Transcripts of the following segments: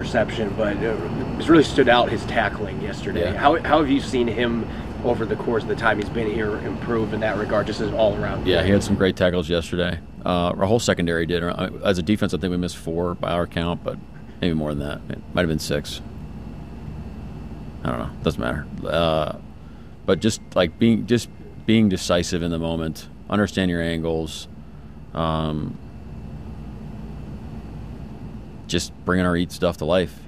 interception, but it's really stood out his tackling yesterday. Yeah. How have you seen him over the course of the time he's been here improve in that regard, just as all around? Yeah, he had some great tackles yesterday. Our whole secondary did. As a defense, I think we missed 4 by our count, but maybe more than that. It might have been 6. I don't know. Doesn't matter. But just like being decisive in the moment, understand your angles, just bringing our eat stuff to life.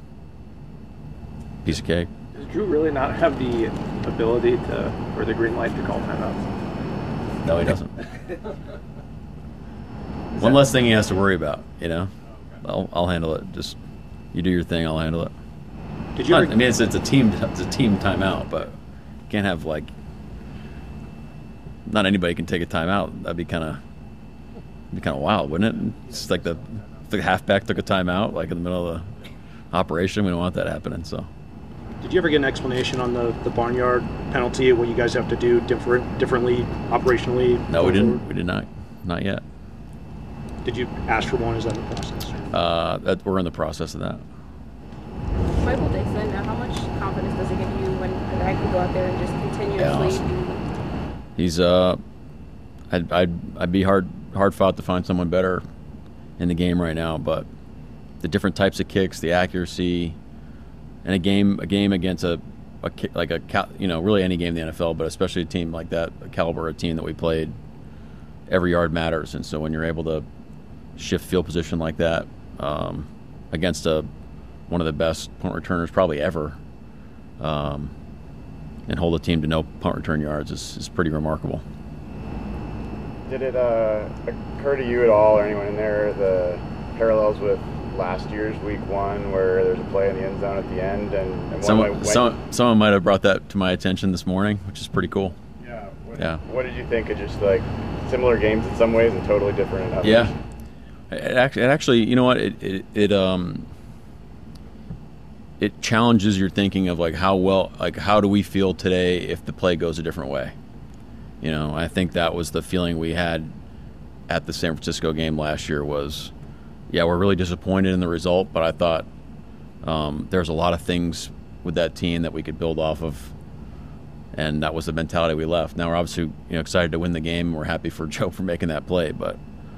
Piece of cake. Does Drew really not have the ability or the green light to call timeouts? No, he doesn't. One less thing he has to worry about. I'll handle it. Just you do your thing. I'll handle it. Did you? It's a team timeout, but you can't have not anybody can take a timeout. That'd be kind of wild, wouldn't it? It's like the halfback took a timeout in the middle of the operation. We don't want that happening. So. Did you ever get an explanation on the barnyard penalty, what you guys have to do differently operationally? No, we didn't. We did not. Not yet. Did you ask for one? Is that in the process? We're in the process of that. Michael Dixon, how much confidence does it give you when a guy can go out there and just continuously He's I'd be hard fought to find someone better in the game right now, but the different types of kicks, the accuracy, and a game against really any game in the NFL, but especially a team like that, a caliber of team that we played, every yard matters. And so when you're able to shift field position like that against one of the best punt returners probably ever, and hold a team to no punt return yards is pretty remarkable. Did it occur to you at all, or anyone in there, the parallels with last year's Week 1 where there's a play in the end zone at the end? And someone might have brought that to my attention this morning, which is pretty cool. Yeah. What did you think of just similar games in some ways and totally different in others? Yeah. It actually, you know what? It challenges your thinking of how do we feel today if the play goes a different way? I think that was the feeling we had at the San Francisco game last year was, we're really disappointed in the result, but I thought there's a lot of things with that team that we could build off of, and that was the mentality we left. Now we're obviously excited to win the game, and we're happy for Joe for making that play, but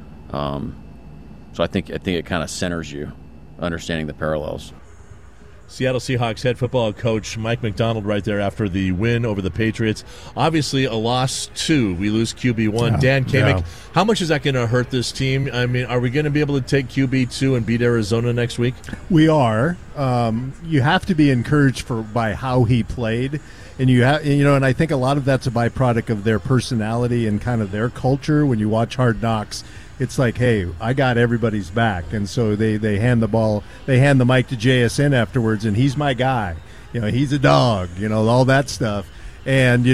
so I think it kind of centers you, understanding the parallels. Seattle Seahawks head football coach Mike Macdonald right there after the win over the Patriots. Obviously a loss, too. We lose QB1. Dan Kamick, how much is that going to hurt this team? I mean, are we going to be able to take QB2 and beat Arizona next week? We are. You have to be encouraged by how he played. And and I think a lot of that's a byproduct of their personality and kind of their culture. When you watch Hard Knocks, it's like, hey, I got everybody's back, and so they hand the mic to JSN afterwards, and he's my guy. He's a dog. All that stuff. And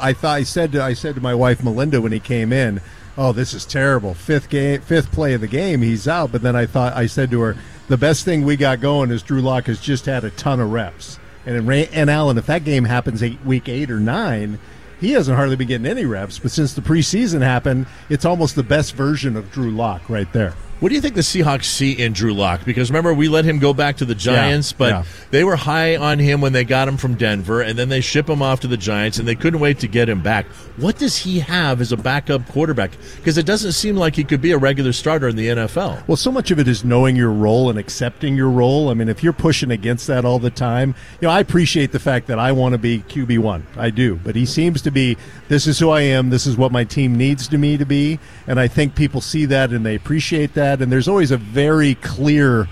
I said to my wife Melinda when he came in, oh, this is terrible. Fifth play of the game, he's out. But then I said to her, the best thing we got going is Drew Lock has just had a ton of reps. And Alan, if that game happens week 8 or 9. He hasn't hardly been getting any reps, but since the preseason happened, it's almost the best version of Drew Lock right there. What do you think the Seahawks see in Drew Lock? Because remember, we let him go back to the Giants, but they were high on him when they got him from Denver, and then they ship him off to the Giants, and they couldn't wait to get him back. What does he have as a backup quarterback? Because it doesn't seem like he could be a regular starter in the NFL. Well, so much of it is knowing your role and accepting your role. I mean, if you're pushing against that all the time, I appreciate the fact that I want to be QB1. I do. But he seems to be, this is who I am, this is what my team needs me to be, and I think people see that and they appreciate that. And there's always a very clear,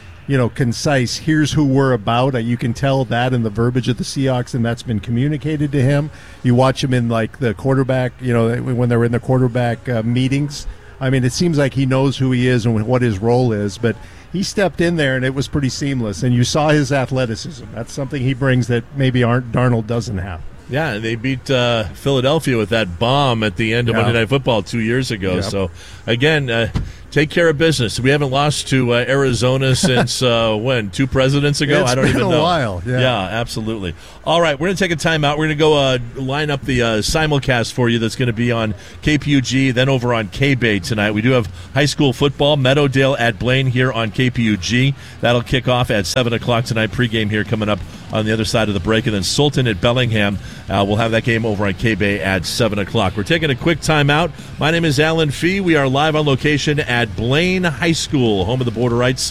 concise, here's who we're about. You can tell that in the verbiage of the Seahawks, and that's been communicated to him. You watch him in the quarterback, when they're in the quarterback meetings. I mean, it seems like he knows who he is and what his role is, but he stepped in there and it was pretty seamless. And you saw his athleticism. That's something he brings that maybe Darnold doesn't have. Yeah, they beat Philadelphia with that bomb at the end of Monday Night Football 2 years ago. Yep. So, again, take care of business. We haven't lost to Arizona since when? 2 presidents ago? It's I don't been even a know. while. Yeah, absolutely. All right, we're going to take a timeout. We're going to go line up the simulcast for you that's going to be on KPUG, then over on K-Bay tonight. We do have high school football, Meadowdale at Blaine here on KPUG. That'll kick off at 7 o'clock tonight. Pregame here coming up on the other side of the break. And then Sultan at Bellingham. We'll have that game over on K-Bay at 7 o'clock. We're taking a quick timeout. My name is Alan Fee. We are live on location at Blaine High School, home of the Borderites.